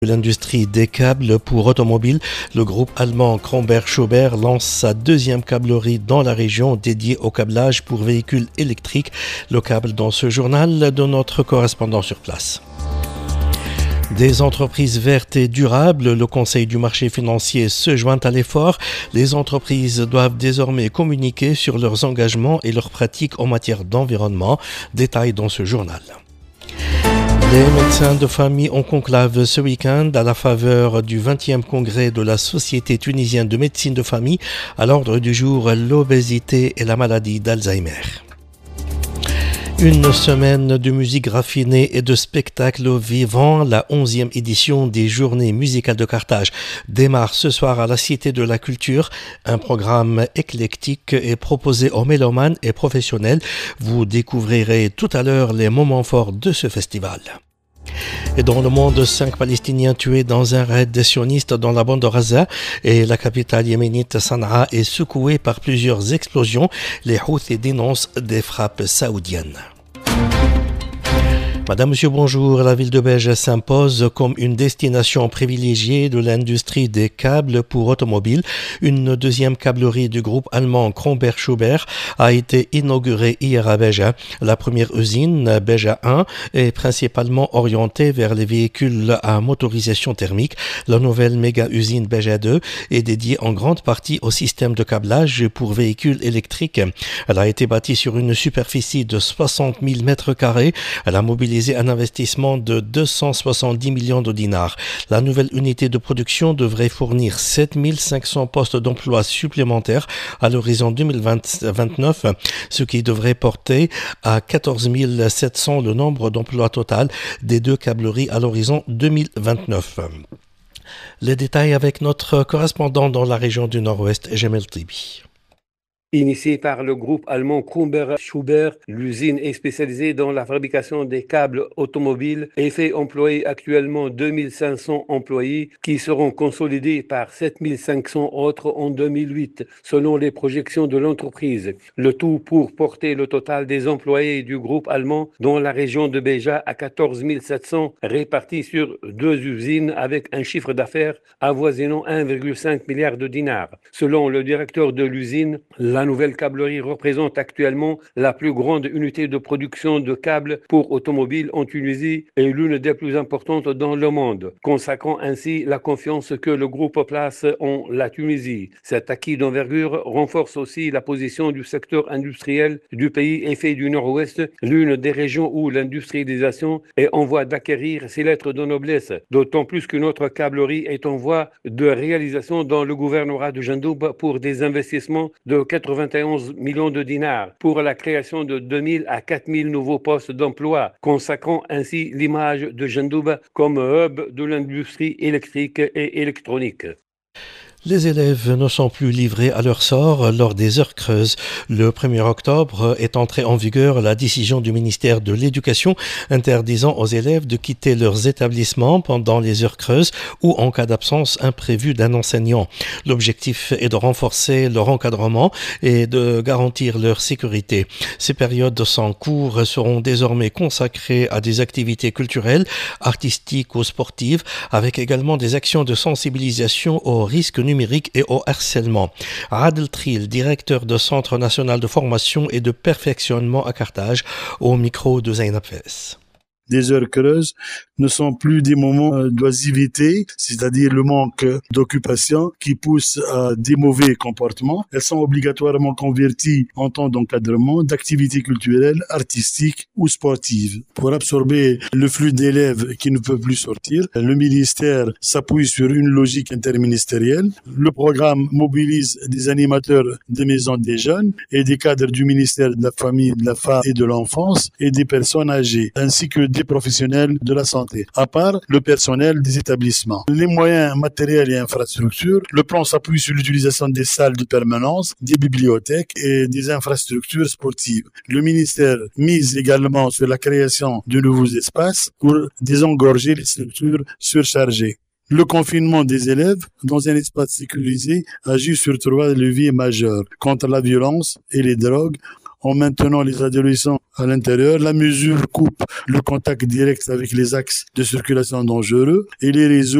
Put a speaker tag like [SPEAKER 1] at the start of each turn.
[SPEAKER 1] L'industrie des câbles pour automobiles, le groupe allemand Kromberg-Schubert lance sa deuxième câblerie dans la région dédiée au câblage pour véhicules électriques. Le câble dans ce journal de notre correspondant sur place. Des entreprises vertes et durables, le Conseil du marché financier se joint à l'effort. Les entreprises doivent désormais communiquer sur leurs engagements et leurs pratiques en matière d'environnement. Détail dans ce journal. Les médecins de famille en conclave ce week-end à la faveur du 20e congrès de la Société tunisienne de médecine de famille. À l'ordre du jour, l'obésité et la maladie d'Alzheimer. Une semaine de musique raffinée et de spectacles vivants. La 11e édition des Journées musicales de Carthage démarre ce soir à la Cité de la Culture. Un programme éclectique est proposé aux mélomanes et professionnels. Vous découvrirez tout à l'heure les moments forts de ce festival. Et dans le monde, 5 Palestiniens tués dans un raid des sionistes dans la bande de Gaza et la capitale yéménite Sanaa est secouée par plusieurs explosions. Les Houthis dénoncent des frappes saoudiennes. Madame, Monsieur, bonjour. La ville de Béja s'impose comme une destination privilégiée de l'industrie des câbles pour automobiles. Une deuxième câblerie du groupe allemand Kromberg-Schubert a été inaugurée hier à Béja. La première usine, Béja 1, est principalement orientée vers les véhicules à motorisation thermique. La nouvelle méga-usine Béja 2 est dédiée en grande partie au système de câblage pour véhicules électriques. Elle a été bâtie sur une superficie de 60 000 mètres carrés. Elle a mobilisé un investissement de 270 millions de dinars. La nouvelle unité de production devrait fournir 7500 postes d'emploi supplémentaires à l'horizon 2029, ce qui devrait porter à 14 700 le nombre d'emplois total des deux câbleries à l'horizon 2029. Les détails avec notre correspondant dans la région du Nord-Ouest, Jamel Tibi.
[SPEAKER 2] Initiée par le groupe allemand Kromberg-Schubert, l'usine est spécialisée dans la fabrication des câbles automobiles et fait employer actuellement 2500 employés qui seront consolidés par 7500 autres en 2008, selon les projections de l'entreprise. Le tout pour porter le total des employés du groupe allemand dans la région de Béja à 14 700 répartis sur deux usines avec un chiffre d'affaires avoisinant 1,5 milliard de dinars. Selon le directeur de l'usine, la nouvelle câblerie représente actuellement la plus grande unité de production de câbles pour automobiles en Tunisie et l'une des plus importantes dans le monde, consacrant ainsi la confiance que le groupe place en la Tunisie. Cet acquis d'envergure renforce aussi la position du secteur industriel du pays et fait du Nord-Ouest l'une des régions où l'industrialisation est en voie d'acquérir ses lettres de noblesse, d'autant plus qu'une autre câblerie est en voie de réalisation dans le gouvernorat de Jandoub pour des investissements de 91 millions de dinars pour la création de 2000 à 4000 nouveaux postes d'emploi, consacrant ainsi l'image de Jandoub comme hub de l'industrie électrique et électronique.
[SPEAKER 1] Les élèves ne sont plus livrés à leur sort lors des heures creuses. Le 1er octobre est entrée en vigueur la décision du ministère de l'Éducation interdisant aux élèves de quitter leurs établissements pendant les heures creuses ou en cas d'absence imprévue d'un enseignant. L'objectif est de renforcer leur encadrement et de garantir leur sécurité. Ces périodes sans cours seront désormais consacrées à des activités culturelles, artistiques ou sportives, avec également des actions de sensibilisation aux risques numérique et au harcèlement. Adel Tril, directeur de Centre national de formation et de perfectionnement à Carthage, au micro de Zainab Fès.
[SPEAKER 3] Des heures creuses ne sont plus des moments d'oisiveté, c'est-à-dire le manque d'occupation qui pousse à des mauvais comportements. Elles sont obligatoirement converties en temps d'encadrement d'activités culturelles, artistiques ou sportives. Pour absorber le flux d'élèves qui ne peuvent plus sortir, le ministère s'appuie sur une logique interministérielle. Le programme mobilise des animateurs des maisons des jeunes et des cadres du ministère de la Famille, de la Femme et de l'Enfance et des personnes âgées, ainsi que des professionnels de la santé, à part le personnel des établissements. Les moyens matériels et infrastructures, le plan s'appuie sur l'utilisation des salles de permanence, des bibliothèques et des infrastructures sportives. Le ministère mise également sur la création de nouveaux espaces pour désengorger les structures surchargées. Le confinement des élèves dans un espace sécurisé agit sur 3 leviers majeurs contre la violence et les drogues, en maintenant les adolescents à l'intérieur. La mesure coupe le contact direct avec les axes de circulation dangereux et les réseaux